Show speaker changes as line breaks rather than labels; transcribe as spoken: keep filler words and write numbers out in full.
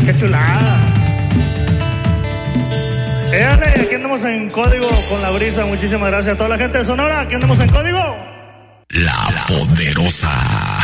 qué chulada. Eh, aquí andamos en código con la brisa. Muchísimas gracias a toda la gente de Sonora. Aquí andamos en código.
La Poderosa.